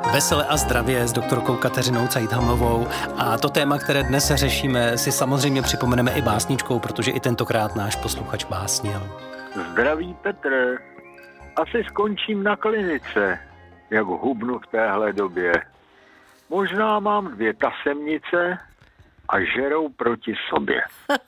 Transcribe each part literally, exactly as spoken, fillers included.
Vesele a zdravě s doktorkou Kateřinou Cajthamlovou. A to téma, které dnes řešíme, si samozřejmě připomeneme i básničkou, protože i tentokrát náš posluchač básnil. Zdraví Petr. Asi skončím na klinice, jak hubnu v téhle době. Možná mám dvě tasemnice a žerou proti sobě.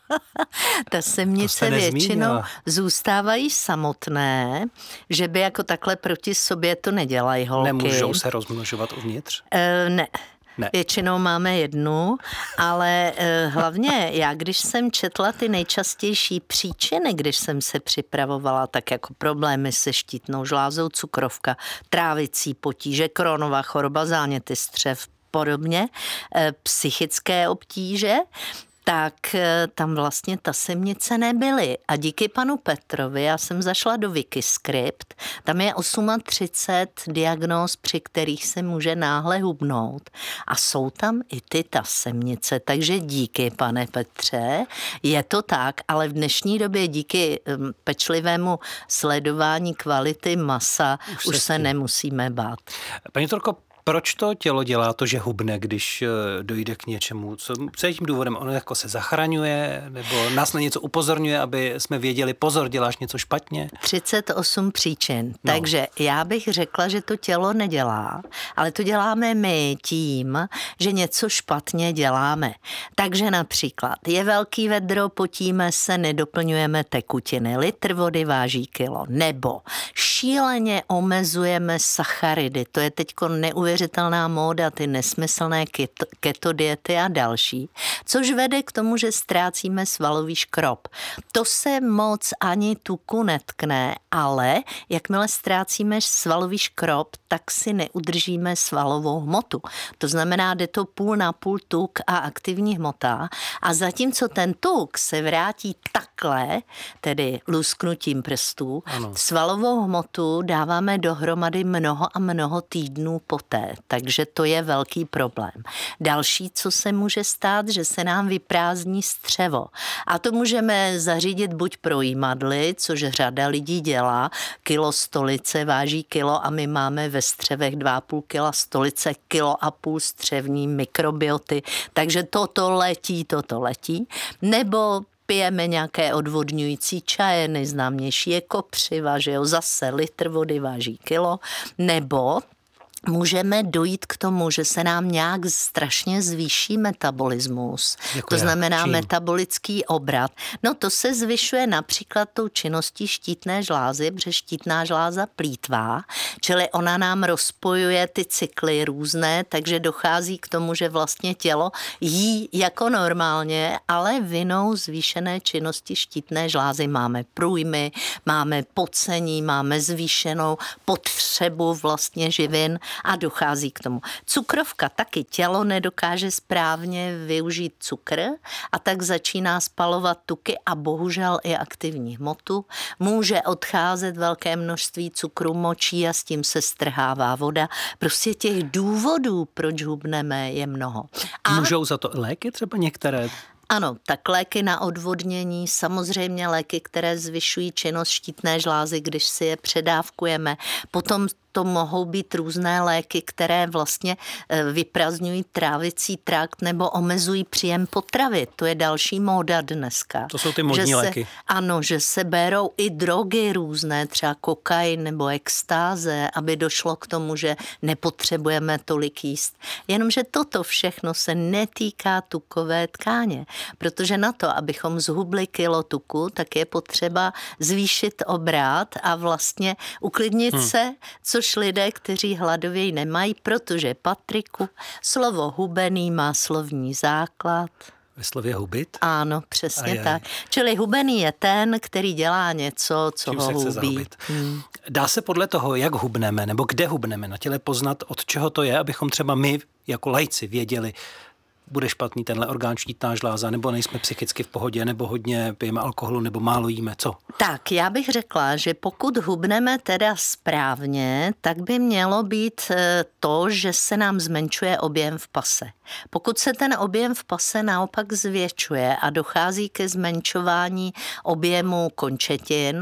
Tasemnice většinou zůstávají samotné, že by jako takhle proti sobě to nedělají holky. Nemůžou se rozmnožovat uvnitř? E, ne. Ne. Většinou máme jednu, ale e, hlavně já, když jsem četla ty nejčastější příčiny, když jsem se připravovala, tak jako problémy se štítnou žlázou, cukrovka, trávicí potíže, Crohnova choroba, záněty střev, podobně, e, psychické obtíže, tak tam vlastně tasemnice nebyly. A díky panu Petrovi, já jsem zašla do Wikiscript, tam je třicet osm diagnóz, při kterých se může náhle hubnout. A jsou tam i ty tasemnice, takže díky, pane Petře, je to tak, ale v dnešní době díky pečlivému sledování kvality masa už, už se nemusíme bát. Paní doktorko, proč to tělo dělá to, že hubne, když dojde k něčemu? Co, co je tím důvodem? Ono jako se zachraňuje, nebo nás na něco upozorňuje, aby jsme věděli, pozor, děláš něco špatně? třicet osm příčin. No. Takže já bych řekla, že to tělo nedělá, ale to děláme my tím, že něco špatně děláme. Takže například je velký vedro, potíme se, nedoplňujeme tekutiny, litr vody váží kilo, nebo šíleně omezujeme sacharidy, to je teďko neuvěřitelné neuvěřitelná móda, ty nesmyslné keto, keto diety a další, což vede k tomu, že ztrácíme svalový škrob. To se moc ani tuku netkne, ale jakmile ztrácíme svalový škrob, tak si neudržíme svalovou hmotu. To znamená, jde to půl na půl tuk a aktivní hmota a zatímco ten tuk se vrátí takhle, tedy lusknutím prstů, ano. Svalovou hmotu dáváme dohromady mnoho a mnoho týdnů poté. Takže to je velký problém. Další, co se může stát, že se nám vyprázdní střevo. A to můžeme zařídit buď projímadly, což řada lidí dělá. Kilo stolice váží kilo a my máme ve střevech dva a půl kila stolice, kilo a půl střevní mikrobioty. Takže toto letí, toto letí. Nebo pijeme nějaké odvodňující čaje, nejznámější je kopřiva, že jo, zase litr vody váží kilo. Nebo můžeme dojít k tomu, že se nám nějak strašně zvýší metabolismus. Jako to znamená čím? Metabolický obrat. No to se zvyšuje například tou činností štítné žlázy, protože štítná žláza plýtvá, čili ona nám rozpojuje ty cykly různé, takže dochází k tomu, že vlastně tělo jí jako normálně, ale vinou zvýšené činnosti štítné žlázy máme průjmy, máme pocení, máme zvýšenou potřebu vlastně živin, a dochází k tomu. Cukrovka taky tělo nedokáže správně využít cukr a tak začíná spalovat tuky a bohužel i aktivní hmotu. Může odcházet velké množství cukru močí a s tím se strhává voda. Prostě těch důvodů, proč hubneme, je mnoho. A můžou za to léky třeba některé? Ano, tak léky na odvodnění, samozřejmě léky, které zvyšují činnost štítné žlázy, když si je předávkujeme. Potom to mohou být různé léky, které vlastně vyprazňují trávicí trakt nebo omezují příjem potravy. To je další móda dneska. To jsou ty modní léky. Ano, že se berou i drogy různé, třeba kokain nebo extáze, aby došlo k tomu, že nepotřebujeme tolik jíst. Jenomže toto všechno se netýká tukové tkáně, protože na to, abychom zhubli kilo tuku, tak je potřeba zvýšit obrat a vlastně uklidnit hmm. se, co což lidé, kteří hladověji nemají, protože Patriku, slovo hubený má slovní základ. Ve slově hubit? Ano, přesně Ajaj. tak. Čili hubený je ten, který dělá něco, co Čím ho se chce hubí. Zahubit. Hmm. Dá se podle toho, jak hubneme, nebo kde hubneme na těle poznat, od čeho to je, abychom třeba my jako laici věděli, bude špatný tenhle orgán, štítná žláza, nebo nejsme psychicky v pohodě, nebo hodně pijeme alkoholu, nebo málo jíme, co? Tak, já bych řekla, že pokud hubneme teda správně, tak by mělo být to, že se nám zmenšuje objem v pase. Pokud se ten objem v pase naopak zvětšuje a dochází ke zmenšování objemu končetin,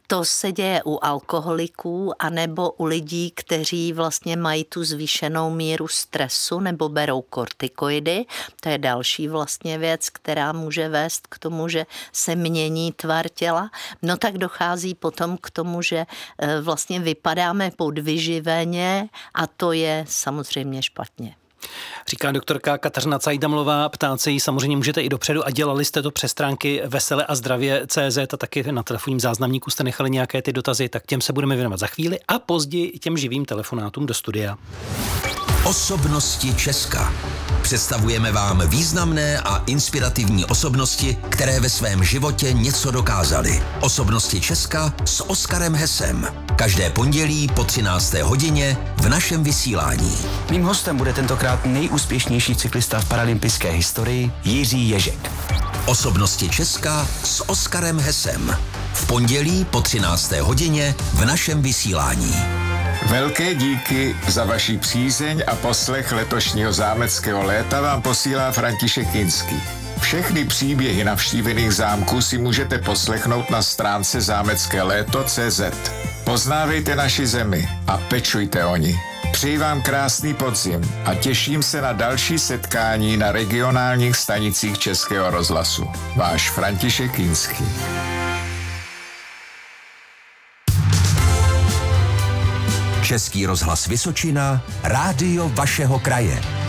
To se děje u alkoholiků anebo u lidí, kteří vlastně mají tu zvýšenou míru stresu nebo berou kortikoidy. To je další vlastně věc, která může vést k tomu, že se mění tvar těla. No tak dochází potom k tomu, že vlastně vypadáme podvyživeně a to je samozřejmě špatně. Říká doktorka Kateřina Cajdamlová, ptát se jí samozřejmě můžete i dopředu a dělali jste to přes stránky vesele a zdravě tečka cé zet a taky na telefonním záznamníku jste nechali nějaké ty dotazy, tak těm se budeme věnovat za chvíli a později těm živým telefonátům do studia. Osobnosti Česka. Představujeme vám významné a inspirativní osobnosti, které ve svém životě něco dokázaly. Osobnosti Česka s Oskarem Hesem. Každé pondělí po třinácté hodině v našem vysílání. Mým hostem bude tentokrát nejúspěšnější cyklista v paralympijské historii Jiří Ježek. Osobnosti Česka s Oskarem Hesem. V pondělí po třinácté hodině v našem vysílání. Velké díky za vaši přízeň a poslech letošního zámeckého léta vám posílá František Kinský. Všechny příběhy navštívených zámků si můžete poslechnout na stránce zámecké léto tečka cé zet. Poznávejte naši zemi a pečujte o ní. Přeji vám krásný podzim a těším se na další setkání na regionálních stanicích Českého rozhlasu. Váš František Kinský. Český rozhlas Vysočina, rádio vašeho kraje.